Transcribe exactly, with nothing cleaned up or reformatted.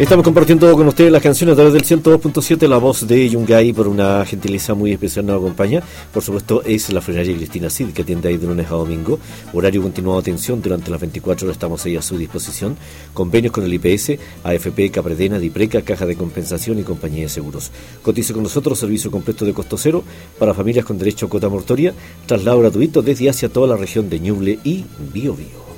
Estamos compartiendo con ustedes las canciones a través del ciento dos punto siete. La voz de Yungay, por una gentileza muy especial, nos acompaña. Por supuesto, es la frenaria Cristina Cid, que atiende ahí de lunes a domingo. Horario continuado de atención durante las veinticuatro horas, estamos ahí a su disposición. Convenios con el I P S, A F P, Capredena, Dipreca, Caja de Compensación y Compañía de Seguros. Cotice con nosotros, servicio completo de costo cero para familias con derecho a cuota mortoria. Traslado gratuito desde y hacia toda la región de Ñuble y Biobío.